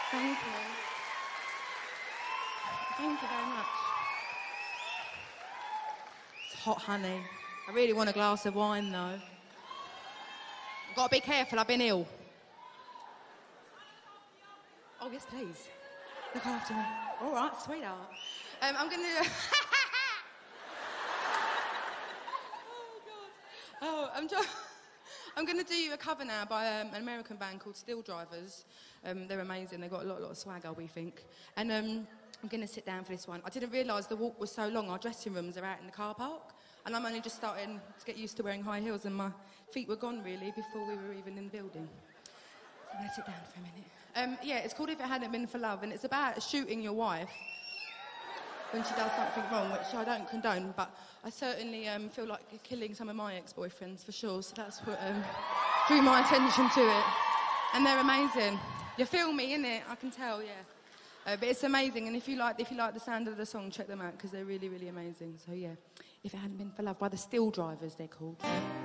Thank you. Thank you very much. It's hot, honey. I really want a glass of wine, though. I've got to be careful, I've been ill. Oh, yes, please. Look after me. All right, sweetheart. I'm going to... Oh, I'm going to do you a cover now by an American band called Steel Drivers. They're amazing. They've got a lot of swagger, we think. And I'm going to sit down for this one. I didn't realise the walk was so long. Our dressing rooms are out in the car park. And I'm only just starting to get used to wearing high heels, and my feet were gone, really, before we were even in the building. So I'm going to sit down for a minute. Yeah, it's called If It Hadn't Been For Love, and it's about shooting your wife when she does something wrong, which I don't condone, but I certainly feel like killing some of my ex-boyfriends, for sure, so that's what drew my attention to it. And they're amazing. You're filmy, innit? I can tell, yeah. But it's amazing, and if you like the sound of the song, check them out, because they're really, really amazing. So, yeah, If It Hadn't Been For Love by the Steel Drivers, they're called.